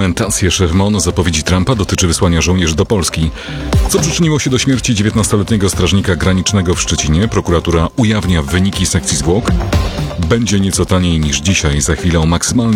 Lamentacje szef MON zapowiedzi Trumpa dotyczy wysłania żołnierzy do Polski. Co przyczyniło się do śmierci 19-letniego strażnika granicznego w Szczecinie, prokuratura ujawnia wyniki sekcji zwłok. Będzie nieco taniej niż dzisiaj, za chwilę o maksymalnym